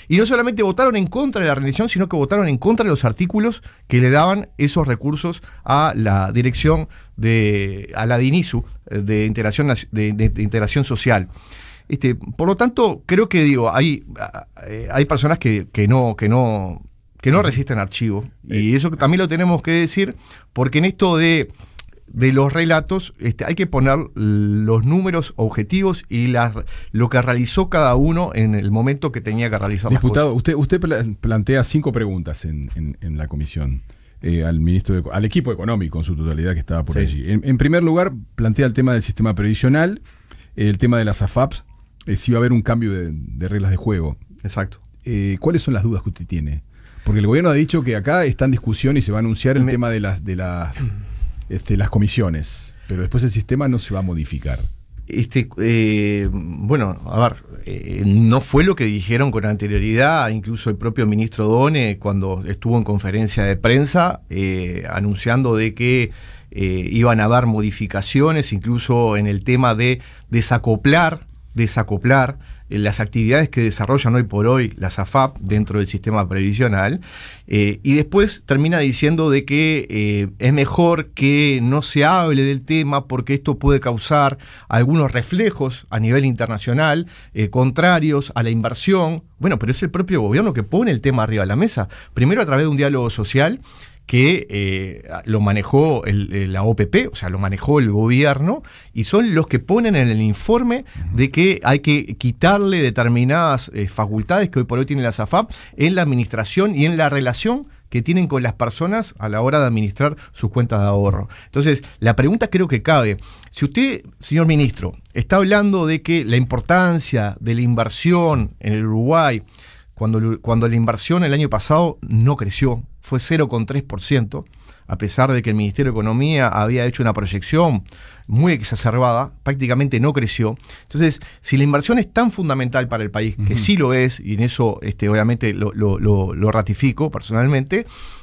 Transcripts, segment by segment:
Y no solamente votaron en contra de la rendición, sino que votaron en contra de los artículos que le daban esos recursos a la dirección a la DINISU, de integración social. Por lo tanto, creo que hay personas que no resisten archivo. Y eso también lo tenemos que decir, porque en esto de los relatos hay que poner los números objetivos y lo que realizó cada uno en el momento que tenía que realizar las cosas. Diputado, usted plantea 5 preguntas en la comisión al equipo económico en su totalidad que estaba por allí. En primer lugar, plantea el tema del sistema previsional, el tema de las AFAPs, si va a haber un cambio de reglas de juego. Exacto. ¿Cuáles son las dudas que usted tiene? Porque el gobierno ha dicho que acá está en discusión y se va a anunciar el tema de las comisiones, pero después el sistema no se va a modificar. Bueno, a ver, no fue lo que dijeron con anterioridad, incluso el propio ministro Done, cuando estuvo en conferencia de prensa, anunciando de que iban a haber modificaciones, incluso en el tema de desacoplar las actividades que desarrollan hoy por hoy las AFAP dentro del sistema previsional, y después termina diciendo de que es mejor que no se hable del tema porque esto puede causar algunos reflejos a nivel internacional contrarios a la inversión. Bueno, pero es el propio gobierno que pone el tema arriba de la mesa, primero a través de un diálogo social que lo manejó la OPP, o sea, lo manejó el gobierno, y son los que ponen en el informe de que hay que quitarle determinadas facultades que hoy por hoy tienen las AFAP en la administración y en la relación que tienen con las personas a la hora de administrar sus cuentas de ahorro. Entonces, la pregunta creo que cabe. Si usted, señor ministro, está hablando de que la importancia de la inversión en el Uruguay, cuando la inversión el año pasado no creció, fue 0,3%, a pesar de que el Ministerio de Economía había hecho una proyección muy exacerbada, prácticamente no creció. Entonces, si la inversión es tan fundamental para el país, que sí lo es, y en eso obviamente lo ratifico personalmente,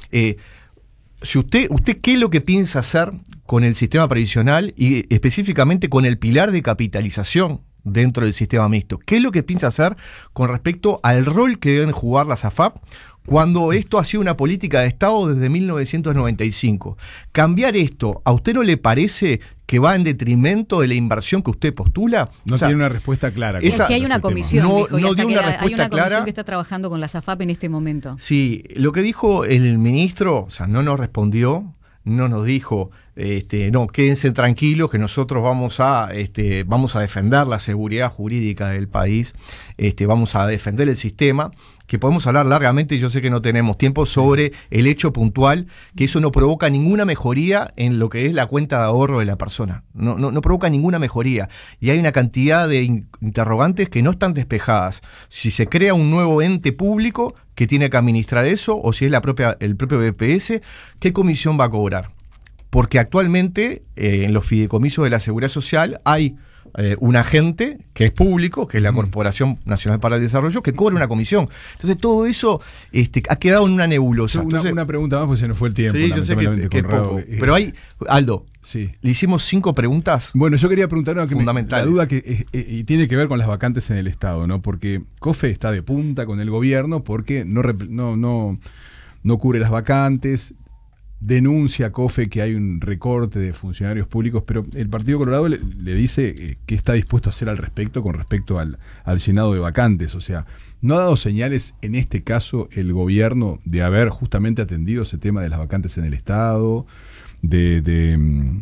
si usted ¿qué es lo que piensa hacer con el sistema previsional y específicamente con el pilar de capitalización dentro del sistema mixto? ¿Qué es lo que piensa hacer con respecto al rol que deben jugar las AFAP cuando esto ha sido una política de Estado desde 1995? ¿Cambiar esto, a usted no le parece que va en detrimento de la inversión que usted postula? No tiene una respuesta clara. Es que hay una comisión, no dio una respuesta hay una comisión clara que está trabajando con las AFAP en este momento. Sí, lo que dijo el ministro, o sea, no nos respondió, no nos dijo, no, quédense tranquilos que nosotros vamos a defender la seguridad jurídica del país, vamos a defender el sistema, que podemos hablar largamente, yo sé que no tenemos tiempo, sobre el hecho puntual, que eso no provoca ninguna mejoría en lo que es la cuenta de ahorro de la persona, no provoca ninguna mejoría, y hay una cantidad de interrogantes que no están despejadas. Si se crea un nuevo ente público que tiene que administrar eso, o si es el propio BPS, ¿qué comisión va a cobrar? Porque actualmente en los fideicomisos de la Seguridad Social hay un agente que es público, que es la Corporación Nacional para el Desarrollo, que cobra una comisión. Entonces todo eso ha quedado en una nebulosa. Una pregunta más, porque se nos fue el tiempo. Sí, yo sé que es poco. Pero Aldo, sí, le hicimos 5 preguntas. Bueno, yo quería preguntar una fundamentales. La duda que y tiene que ver con las vacantes en el Estado, ¿no? Porque COFE está de punta con el gobierno porque no cubre las vacantes. Denuncia COFE que hay un recorte de funcionarios públicos, pero el Partido Colorado le dice qué está dispuesto a hacer al respecto con respecto al llenado de vacantes. O sea, ¿no ha dado señales en este caso el gobierno de haber justamente atendido ese tema de las vacantes en el Estado, de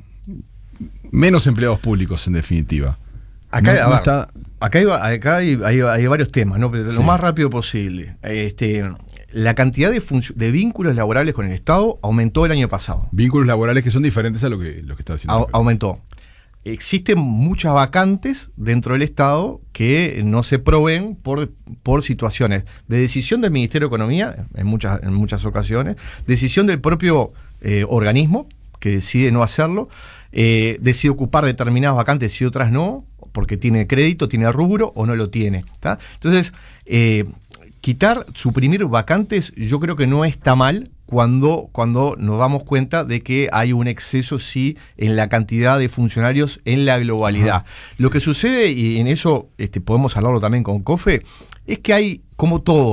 menos empleados públicos en definitiva? Acá hay varios temas, ¿no? Pero lo más rápido posible. La cantidad de vínculos laborales con el Estado aumentó el año pasado. Vínculos laborales que son diferentes a lo que está haciendo. Aumentó. Existen muchas vacantes dentro del Estado que no se proveen por situaciones de decisión del Ministerio de Economía, en muchas ocasiones, decisión del propio organismo, que decide no hacerlo, decide ocupar determinadas vacantes y otras no, porque tiene crédito, tiene rubro o no lo tiene. ¿Tá? Entonces, suprimir vacantes, yo creo que no está mal cuando nos damos cuenta de que hay un exceso, sí, en la cantidad de funcionarios en la globalidad. Lo que sucede, y en eso podemos hablarlo también con COFE, es que hay, como todo,